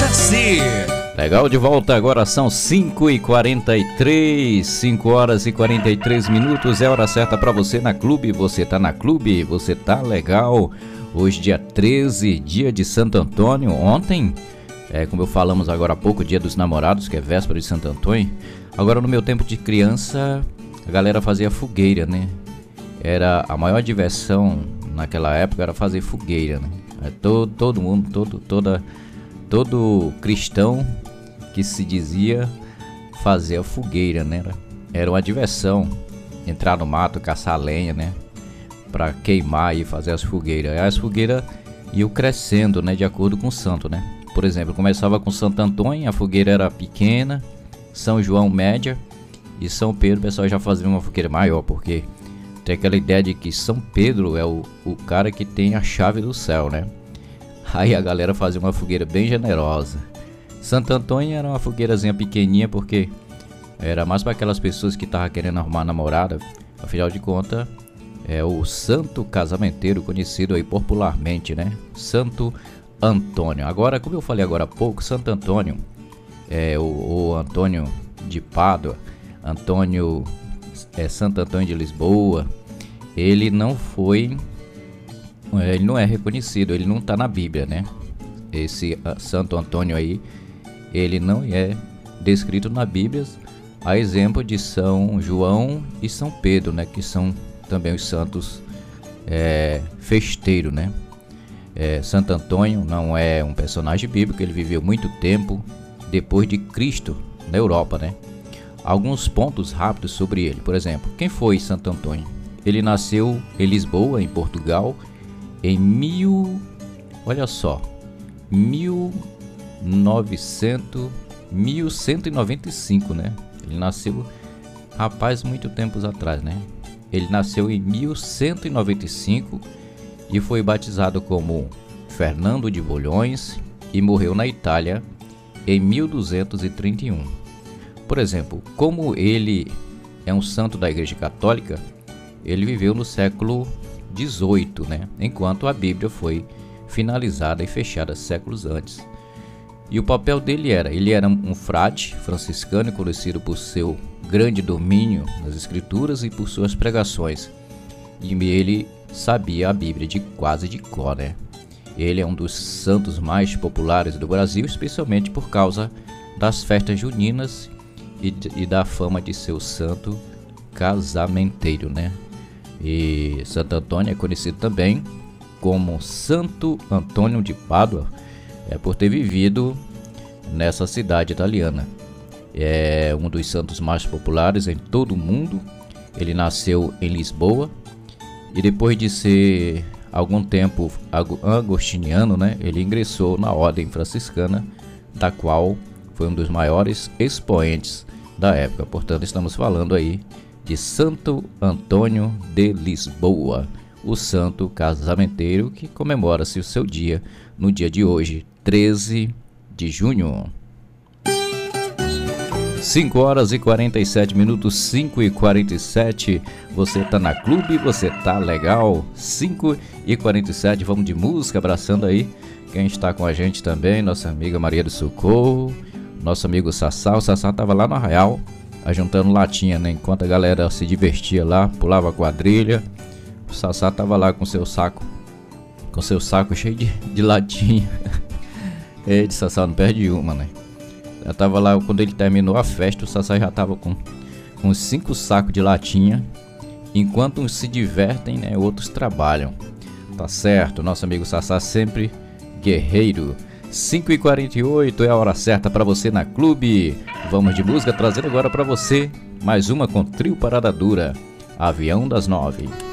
Oferece. Legal, de volta, agora são 5h43, 5 horas e 43 minutos, é hora certa pra você na Clube, você tá na Clube, você tá legal. Hoje dia 13, dia de Santo Antônio. Ontem, como falamos agora há pouco, dia dos namorados, que é véspera de Santo Antônio. Agora no meu tempo de criança, a galera fazia fogueira, né? Era a maior diversão naquela época, era fazer fogueira, né? Todo mundo, todo cristão que se dizia fazer a fogueira, né? Era uma diversão entrar no mato, caçar lenha, né? Pra queimar e fazer as fogueiras. Aí as fogueiras iam crescendo, né? De acordo com o santo, né? Por exemplo, começava com Santo Antônio, a fogueira era pequena, São João média e São Pedro o pessoal já fazia uma fogueira maior, porque tem aquela ideia de que São Pedro é o cara que tem a chave do céu, né? Aí a galera fazia uma fogueira bem generosa. Santo Antônio era uma fogueirazinha pequenininha, porque era mais para aquelas pessoas que estavam querendo arrumar namorada. Afinal de contas, é o santo casamenteiro conhecido aí popularmente, né? Santo Antônio. Agora, como eu falei agora há pouco, Santo Antônio, o Antônio de Pádua, Santo Antônio de Lisboa, ele não é reconhecido, ele não está na Bíblia, né? Esse Santo Antônio aí, ele não é descrito na Bíblia, a exemplo de São João e São Pedro, né? Que são também os santos festeiros, né? Santo Antônio não é um personagem bíblico, ele viveu muito tempo depois de Cristo na Europa, né? Alguns pontos rápidos sobre ele. Por exemplo, quem foi Santo Antônio? Ele nasceu em Lisboa, em Portugal, em 1195, né? Ele nasceu, rapaz, muito tempos atrás, né? Ele nasceu em 1195 e foi batizado como Fernando de Bulhões e morreu na Itália em 1231. Por exemplo, como ele é um santo da Igreja Católica, ele viveu no século XVIII, né? Enquanto a Bíblia foi finalizada e fechada séculos antes. E o papel dele ele era um frade franciscano, conhecido por seu grande domínio nas escrituras e por suas pregações. E ele sabia a Bíblia quase de cor, né? Ele é um dos santos mais populares do Brasil, especialmente por causa das festas juninas e da fama de seu santo casamenteiro, né? E Santo Antônio é conhecido também como Santo Antônio de Pádua, por ter vivido nessa cidade italiana. É um dos santos mais populares em todo o mundo. Ele nasceu em Lisboa e depois de ser algum tempo agostiniano, né, ele ingressou na ordem franciscana, da qual foi um dos maiores expoentes da época. Portanto, estamos falando aí de Santo Antônio de Lisboa, o santo casamenteiro que comemora-se o seu dia no dia de hoje, 13 de junho. 5 horas e 47 minutos, 5h47, você tá na Clube, você tá legal, 5h47, vamos de música, abraçando aí quem está com a gente também, nossa amiga Maria do Socorro, nosso amigo Sassá. O Sassá tava lá no Arraial, ajuntando latinha, né? Enquanto a galera se divertia lá, pulava a quadrilha, o Sassá tava lá com seu saco cheio de latinha. De Sassá não perde uma, né? Já tava lá, quando ele terminou a festa, o Sassá já tava com 5 sacos de latinha. Enquanto uns se divertem, né, outros trabalham. Tá certo, nosso amigo Sassá sempre guerreiro. 5h48 é a hora certa para você na Clube. Vamos de música, trazendo agora para você mais uma com Trio Parada Dura, Avião das 9.